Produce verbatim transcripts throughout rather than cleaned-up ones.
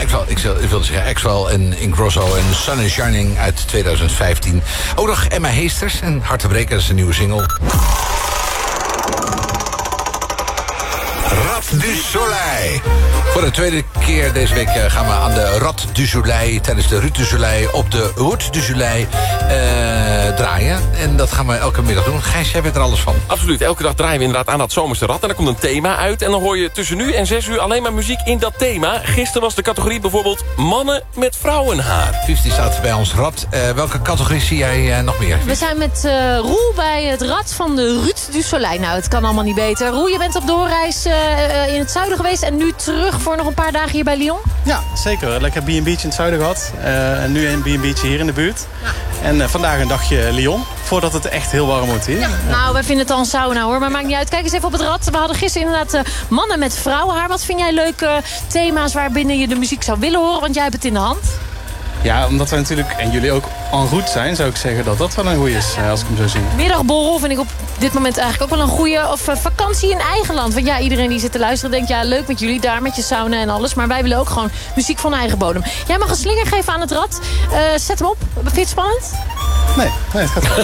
Axwell, ik, zal, ik wilde zeggen Axwell en Ingrosso en Sun is Shining uit twintig vijftien. Ook nog Emma Heesters en Hart te breken, dat is een nieuwe single. Rad du Soleil. Voor de tweede keer deze week gaan we aan de Rad du Soleil... tijdens de Rue du Soleil op de Route du Soleil uh, draaien. En dat gaan we elke middag doen. Gijs, jij weet er alles van. Absoluut. Elke dag draaien we inderdaad aan dat zomerse rad. En dan komt een thema uit. En dan hoor je tussen nu en zes uur alleen maar muziek in dat thema. Gisteren was de categorie bijvoorbeeld mannen met vrouwenhaar. Dus die staat bij ons rad. Uh, welke categorie zie jij uh, nog meer? We zijn met uh, Roel bij het rad van de Route du Soleil. Nou, het kan allemaal niet beter. Roel, je bent op doorreis uh, in het zuiden geweest... en nu terug voor nog een paar dagen hier bij Lyon? Ja, zeker. Lekker B en B'tje in het zuiden gehad. Uh, en nu een B en B'tje hier in de buurt. Ja. En uh, vandaag een dagje Lyon, voordat het echt heel warm wordt hier. Ja, nou, wij vinden het al een sauna hoor, maar maakt niet uit. Kijk eens even op het rad. We hadden gisteren inderdaad uh, mannen met vrouwenhaar. Wat vind jij leuke uh, thema's waarbinnen je de muziek zou willen horen? Want jij hebt het in de hand. Ja, omdat wij natuurlijk, en jullie ook en route zijn... zou ik zeggen dat dat wel een goeie is, als ik hem zo zie. Middagborrel vind ik op dit moment eigenlijk ook wel een goeie. Of uh, vakantie in eigen land. Want ja, iedereen die zit te luisteren denkt... ja, leuk met jullie daar, met je sauna en alles. Maar wij willen ook gewoon muziek van eigen bodem. Jij mag een slinger geven aan het rad. Uh, zet hem op. Vind je het spannend? Nee, nee, het gaat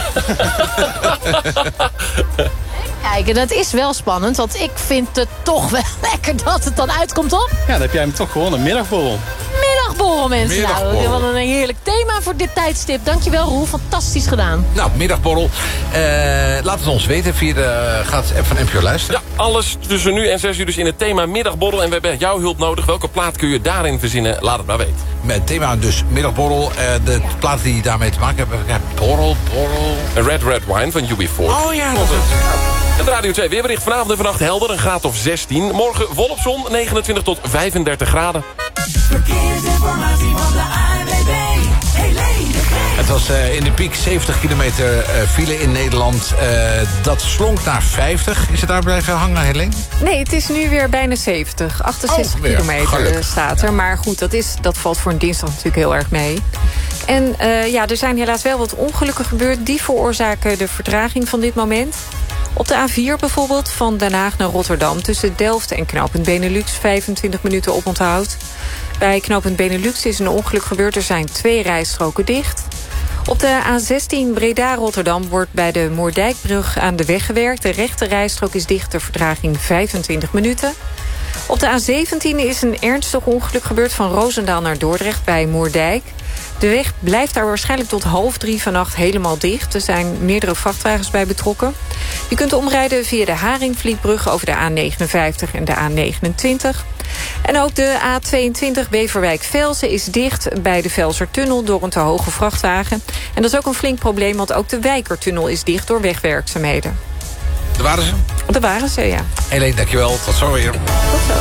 wel. Kijk, dat is wel spannend. Want ik vind het toch wel lekker dat het dan uitkomt, toch? Ja, dan heb jij hem toch gewonnen. Middagborrel. Middagborrel, mensen. Middagborrel. Nou, wat een heerlijk thema voor dit tijdstip. Dankjewel, Roel. Fantastisch gedaan. Nou, middagborrel. Uh, laat het ons weten via de gaat app van N P O luisteren. Ja, alles tussen nu en zes uur dus in het thema middagborrel. En we hebben jouw hulp nodig. Welke plaat kun je daarin verzinnen? Laat het maar weten. Met het thema dus middagborrel. Uh, de plaat die daarmee te maken hebben. Ja, borrel, borrel. Een Red Red Wine van U B vier. Oh ja, dat is het. Het Radio twee weerbericht vanavond en vannacht helder, een graad of zestien. Morgen volop zon, negenentwintig tot vijfendertig graden. Verkeersinformatie van de A N W B. Helene de Geest. Het was uh, in de piek zeventig kilometer uh, file in Nederland. Uh, dat slonk naar vijftig. Is het daar blijven hangen, Helene? Nee, het is nu weer bijna zeventig. achtenzestig oh, kilometer gelukkig. staat er. Maar goed, dat, is, dat valt voor een dinsdag natuurlijk heel erg mee. En uh, ja, er zijn helaas wel wat ongelukken gebeurd. Die veroorzaken de vertraging van dit moment. Op de A vier bijvoorbeeld, van Den Haag naar Rotterdam... tussen Delft en knooppunt Benelux, vijfentwintig minuten oponthoud. Bij knooppunt Benelux is een ongeluk gebeurd. Er zijn twee rijstroken dicht. Op de A zestien Breda-Rotterdam wordt bij de Moerdijkbrug aan de weg gewerkt. De rechte rijstrook is dicht, de vertraging vijfentwintig minuten. Op de A zeventien is een ernstig ongeluk gebeurd... van Roosendaal naar Dordrecht bij Moerdijk. De weg blijft daar waarschijnlijk tot half drie vannacht helemaal dicht. Er zijn meerdere vrachtwagens bij betrokken. Je kunt omrijden via de Haringvlietbrug over de A negenenvijftig en de A negenentwintig. En ook de A tweeëntwintig Beverwijk-Velzen is dicht bij de Velsertunnel door een te hoge vrachtwagen. En dat is ook een flink probleem, want ook de Wijkertunnel is dicht door wegwerkzaamheden. Daar waren ze? Daar waren ze, ja. Helene, dankjewel. Tot zo weer. Tot zo.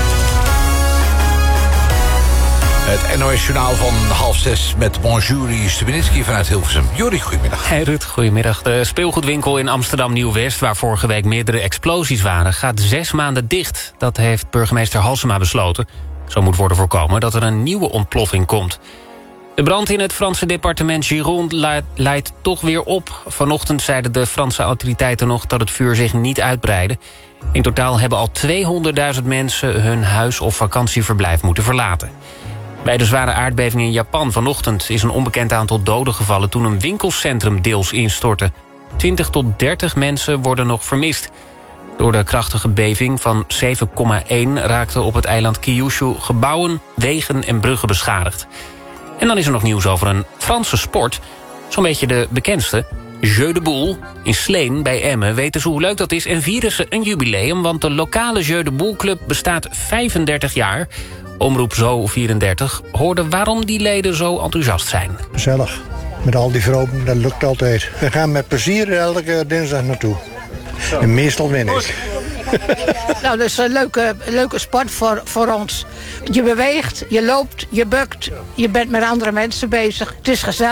Het N O S-journaal van half zes met bonjour Stubinitsky vanuit Hilversum. Jori, goedemiddag. Hey Ruud, goedemiddag. De speelgoedwinkel in Amsterdam-Nieuw-West... waar vorige week meerdere explosies waren, gaat zes maanden dicht. Dat heeft burgemeester Halsema besloten. Zo moet worden voorkomen dat er een nieuwe ontploffing komt. De brand in het Franse departement Gironde leidt toch weer op. Vanochtend zeiden de Franse autoriteiten nog dat het vuur zich niet uitbreidde. In totaal hebben al tweehonderdduizend mensen hun huis- of vakantieverblijf moeten verlaten. Bij de zware aardbeving in Japan vanochtend is een onbekend aantal doden gevallen... toen een winkelcentrum deels instortte. twintig tot dertig mensen worden nog vermist. Door de krachtige beving van zeven komma één raakten op het eiland Kyushu... gebouwen, wegen en bruggen beschadigd. En dan is er nog nieuws over een Franse sport. Zo'n beetje de bekendste. Jeu de Boule. In Sleen bij Emmen weten ze hoe leuk dat is... en vieren ze een jubileum, want de lokale Jeu de Boule club bestaat vijfendertig jaar... Omroep Zo vierendertig hoorde waarom die leden zo enthousiast zijn. Gezellig. Met al die vrouwen, dat lukt altijd. We gaan met plezier elke dinsdag naartoe. En meestal win ik. Nou, dat is een leuke, leuke sport voor, voor ons. Je beweegt, je loopt, je bukt. Je bent met andere mensen bezig. Het is gezellig.